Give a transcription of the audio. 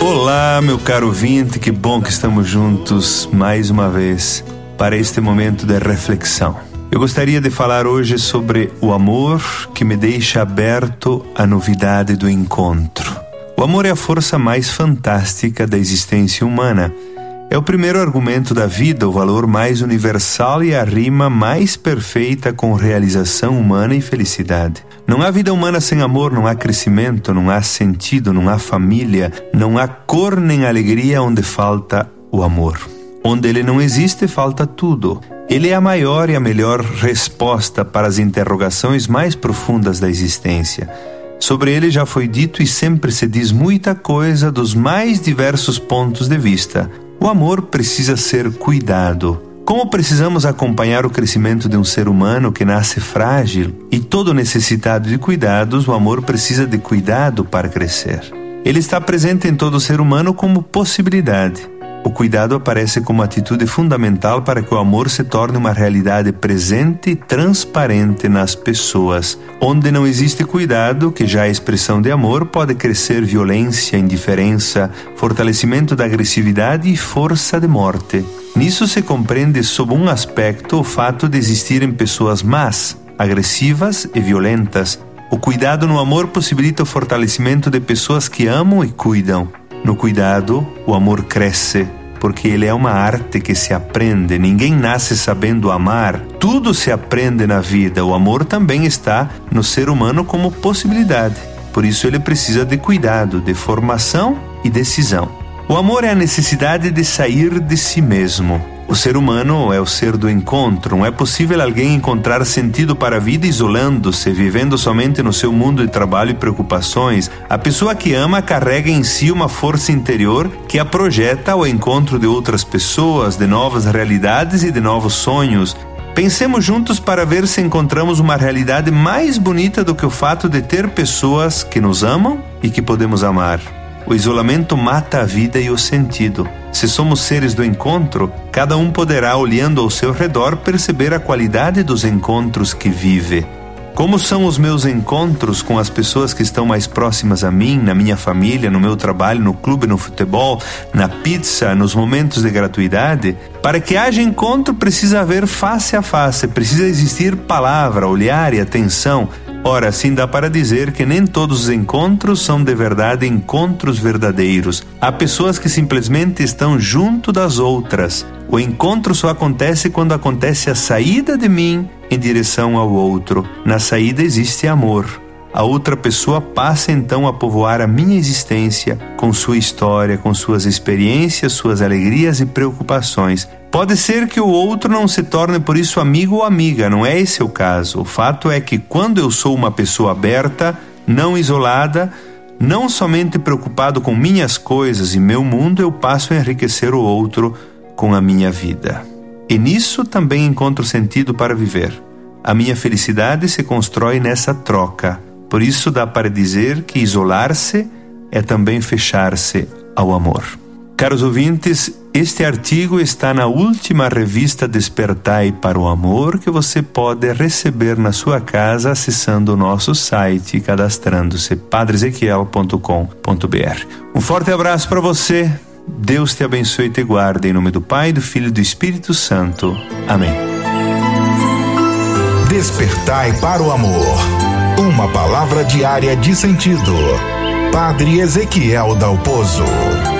Olá, meu caro ouvinte, que bom que estamos juntos mais uma vez para este momento de reflexão. Eu gostaria de falar hoje sobre o amor que me deixa aberto à novidade do encontro. O amor é a força mais fantástica da existência humana. É o primeiro argumento da vida, o valor mais universal e a rima mais perfeita com realização humana e felicidade. Não há vida humana sem amor, não há crescimento, não há sentido, não há família, não há cor nem alegria onde falta o amor. Onde ele não existe, falta tudo. Ele é a maior e a melhor resposta para as interrogações mais profundas da existência. Sobre ele já foi dito e sempre se diz muita coisa dos mais diversos pontos de vista. O amor precisa ser cuidado. Como precisamos acompanhar o crescimento de um ser humano que nasce frágil e todo necessitado de cuidados, o amor precisa de cuidado para crescer. Ele está presente em todo ser humano como possibilidade. O cuidado aparece como atitude fundamental para que o amor se torne uma realidade presente e transparente nas pessoas. Onde não existe cuidado, que já é expressão de amor, pode crescer violência, indiferença, fortalecimento da agressividade e força de morte. Nisso se compreende sob um aspecto o fato de existirem pessoas más, agressivas e violentas. O cuidado no amor possibilita o fortalecimento de pessoas que amam e cuidam. No cuidado, o amor cresce, porque ele é uma arte que se aprende. Ninguém nasce sabendo amar. Tudo se aprende na vida. O amor também está no ser humano como possibilidade. Por isso ele precisa de cuidado, de formação e decisão. O amor é a necessidade de sair de si mesmo. O ser humano é o ser do encontro. Não é possível alguém encontrar sentido para a vida isolando-se, vivendo somente no seu mundo de trabalho e preocupações. A pessoa que ama carrega em si uma força interior que a projeta ao encontro de outras pessoas, de novas realidades e de novos sonhos. Pensemos juntos para ver se encontramos uma realidade mais bonita do que o fato de ter pessoas que nos amam e que podemos amar. O isolamento mata a vida e o sentido. Se somos seres do encontro, cada um poderá, olhando ao seu redor, perceber a qualidade dos encontros que vive. Como são os meus encontros com as pessoas que estão mais próximas a mim, na minha família, no meu trabalho, no clube, no futebol, na pizza, nos momentos de gratuidade? Para que haja encontro, precisa haver face a face, precisa existir palavra, olhar e atenção. Ora, assim dá para dizer que nem todos os encontros são de verdade encontros verdadeiros. Há pessoas que simplesmente estão junto das outras. O encontro só acontece quando acontece a saída de mim em direção ao outro. Na saída existe amor. A outra pessoa passa então a povoar a minha existência com sua história, com suas experiências, suas alegrias e preocupações. Pode ser que o outro não se torne por isso amigo ou amiga, não é esse o caso. O fato é que quando eu sou uma pessoa aberta, não isolada, não somente preocupado com minhas coisas e meu mundo, eu passo a enriquecer o outro com a minha vida. E nisso também encontro sentido para viver. A minha felicidade se constrói nessa troca. Por isso dá para dizer que isolar-se é também fechar-se ao amor. Caros ouvintes, este artigo está na última revista Despertai para o Amor, que você pode receber na sua casa acessando o nosso site e cadastrando-se padreezequiel.com.br. Um forte abraço para você. Deus te abençoe e te guarde. Em nome do Pai, do Filho e do Espírito Santo. Amém. Despertai para o Amor. Uma palavra diária de sentido. Padre Ezequiel Dalpozo.